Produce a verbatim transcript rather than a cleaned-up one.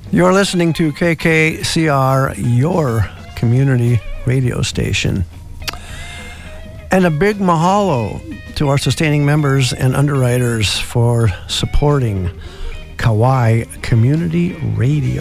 You're listening to K K C R, your community radio station. And a big mahalo to our sustaining members and underwriters for supporting Kauai Community Radio.